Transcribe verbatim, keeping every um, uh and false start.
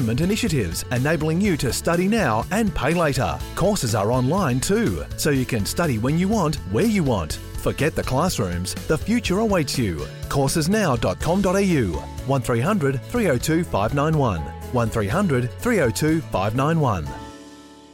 government initiatives enabling you to study now and pay later. Courses are online too, so you can study when you want, where you want. Forget the classrooms, the future awaits you. courses now dot com dot a u, one three hundred three oh two five nine one, one three hundred three oh two five nine one.